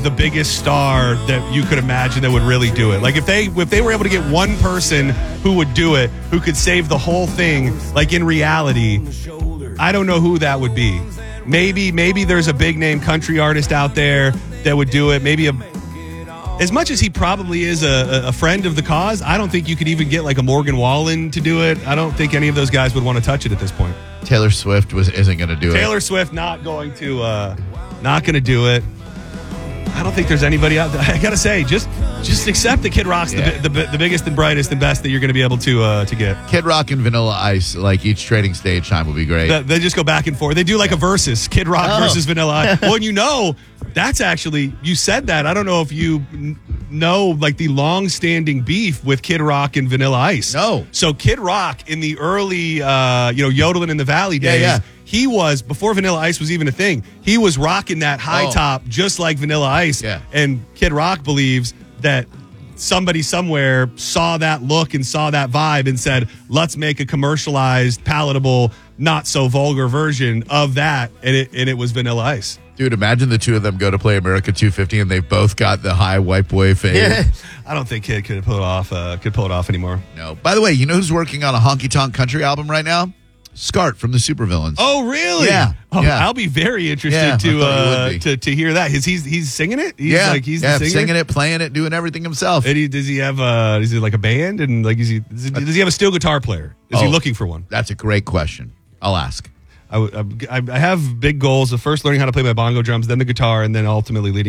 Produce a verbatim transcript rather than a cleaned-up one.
the biggest star that you could imagine that would really do it. Like if they if they were able to get one person who would do it, who could save the whole thing, like in reality, I don't know who that would be. Maybe maybe there's a big name country artist out there that would do it. Maybe a as much as he probably is a, a friend of the cause, I don't think you could even get like a Morgan Wallen to do it. I don't think any of those guys would want to touch it at this point. Taylor Swift was isn't going to do Taylor it. Taylor Swift not going to uh, not going to do it. I don't think there's anybody out there. I gotta say, just just accept that Kid Rock's yeah. the, the the biggest and brightest and best that you're going to be able to uh, to get. Kid Rock and Vanilla Ice, like each trading stage time would be great. The, they just go back and forth. They do like a versus, Kid Rock oh. versus Vanilla Ice. Well, you know, that's actually, you said that. I don't know if you n- know like the long-standing beef with Kid Rock and Vanilla Ice. No. So Kid Rock in the early, uh, you know, Yodeling in the Valley days. Yeah, yeah. He was, before Vanilla Ice was even a thing, he was rocking that high oh. top just like Vanilla Ice. Yeah. And Kid Rock believes that somebody somewhere saw that look and saw that vibe and said, let's make a commercialized, palatable, not so vulgar version of that. And it, and it was Vanilla Ice. Dude, imagine the two of them go to play America two fifty and they've both got the high white boy fade. Yeah. I don't think Kid could pull it off, uh, could pull it off anymore. No. By the way, you know who's working on a honky tonk country album right now? Scart from the Supervillains. Oh, really? Yeah. Oh, yeah. I'll be very interested yeah, to, uh, be. to to hear that. Is he's he's singing it? He's yeah, like he's yeah, the singer? singing it, playing it, doing everything himself. And he, does he have uh is he like a band and like is he does he, does he have a steel guitar player? Is oh, he looking for one? That's a great question. I'll ask. I, I, I have big goals of first learning how to play my bongo drums, then the guitar, and then ultimately leading